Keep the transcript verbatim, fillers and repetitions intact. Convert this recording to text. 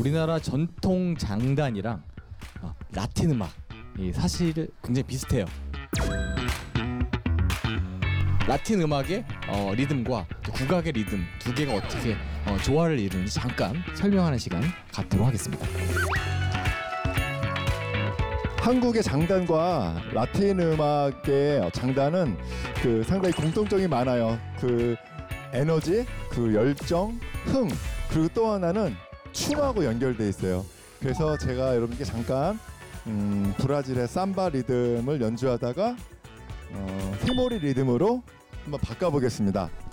우리나라 전통 장단이랑 어, 라틴 음악 이 사실 굉장히 비슷해요. 라틴 음악의 어, 리듬과 또 국악의 리듬 두 개가 어떻게 어, 조화를 이루는지 잠깐 설명하는 시간 갖도록 하겠습니다. 한국의 장단과 라틴 음악의 장단은 그 상당히 공통점이 많아요. 그 에너지, 그 열정, 흥, 그리고 또 하나는 춤하고 연결돼 있어요. 그래서 제가 여러분께 잠깐 음, 브라질의 삼바 리듬을 연주하다가 어, 티모리 리듬으로 한번 바꿔보겠습니다.